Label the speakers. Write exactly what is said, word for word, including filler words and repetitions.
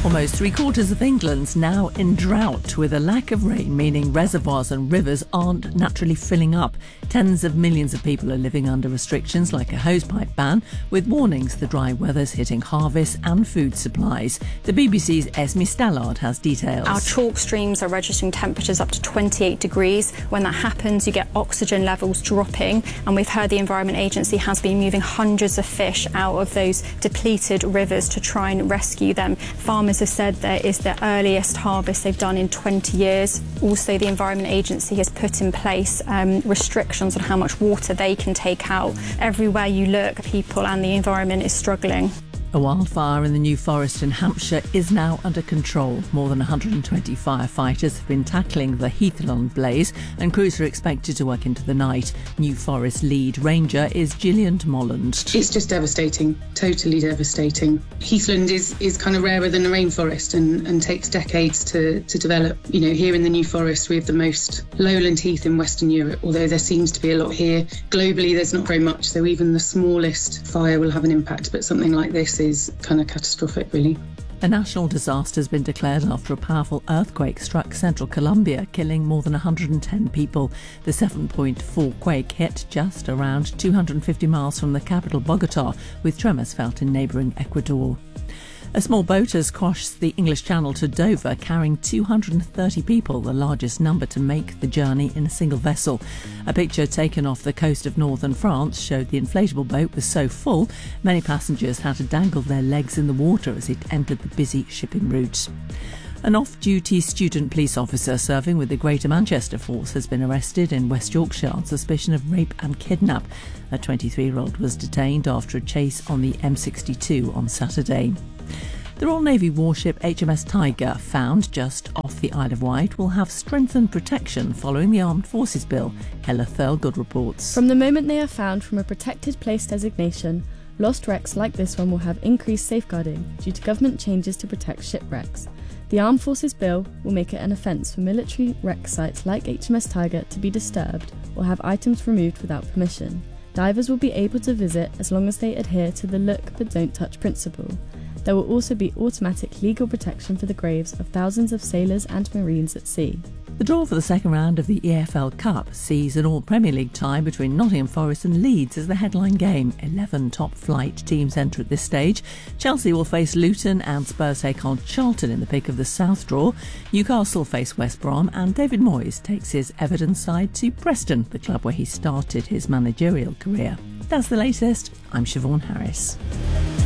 Speaker 1: Almost three quarters of England's now in drought, with a lack of rain meaning reservoirs and rivers aren't naturally filling up. Tens of millions of people are living under restrictions like a hosepipe ban, with warnings the dry weather's hitting harvests and food supplies. The B B C's Esme Stallard has details.
Speaker 2: Our chalk streams are registering temperatures up to twenty-eight degrees. When that happens, you get oxygen levels dropping, and we've heard the Environment Agency has been moving hundreds of fish out of those depleted rivers to try and rescue them. Farmers have said that is the earliest harvest they've done in twenty years. Also, the Environment Agency has put in place um, restrictions on how much water they can take out. Everywhere you look, people and the environment is struggling.
Speaker 1: A wildfire in the New Forest in Hampshire is now under control. More than one hundred twenty firefighters have been tackling the Heathlon blaze, and crews are expected to work into the night. New Forest lead ranger is Gillian Molland.
Speaker 3: It's just devastating, totally devastating. Heathland is, is kind of rarer than the rainforest and, and takes decades to, to develop. You know, here in the New Forest, we have the most lowland heath in Western Europe, although there seems to be a lot here. Globally, there's not very much, so even the smallest fire will have an impact, but something like this is kind of catastrophic, really.
Speaker 1: A national disaster has been declared after a powerful earthquake struck central Colombia, killing more than one hundred ten people. The seven point four quake hit just around two hundred fifty miles from the capital Bogota, with tremors felt in neighbouring Ecuador. A small boat has crossed the English Channel to Dover, carrying two hundred thirty people, the largest number to make the journey in a single vessel. A picture taken off the coast of northern France showed the inflatable boat was so full, many passengers had to dangle their legs in the water as it entered the busy shipping routes. An off-duty student police officer serving with the Greater Manchester Force has been arrested in West Yorkshire on suspicion of rape and kidnap. A twenty-three-year-old was detained after a chase on the M sixty-two on Saturday. The Royal Navy warship H M S Tiger, found just off the Isle of Wight, will have strengthened protection following the Armed Forces Bill. Ella Thurgood reports.
Speaker 4: From the moment they are found from a protected place designation, lost wrecks like this one will have increased safeguarding due to government changes to protect shipwrecks. The Armed Forces Bill will make it an offence for military wreck sites like H M S Tiger to be disturbed or have items removed without permission. Divers will be able to visit as long as they adhere to the look but don't touch principle. There will also be automatic legal protection for the graves of thousands of sailors and marines at sea.
Speaker 1: The draw for the second round of the E F L Cup sees an all-Premier League tie between Nottingham Forest and Leeds as the headline game. Eleven top-flight teams enter at this stage. Chelsea will face Luton and Spurs take on Charlton in the pick of the South draw. Newcastle face West Brom, and David Moyes takes his Everton side to Preston, the club where he started his managerial career. That's the latest. I'm Siobhan Harris.